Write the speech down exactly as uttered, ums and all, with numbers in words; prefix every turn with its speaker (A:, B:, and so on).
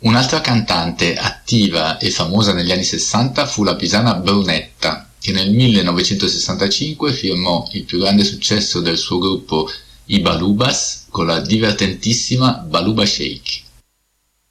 A: Un'altra cantante attiva e famosa negli anni sessanta fu la pisana Brunetta, che nel millenovecentosessantacinque firmò il più grande successo del suo gruppo I Balubas con la divertentissima Baluba Shake.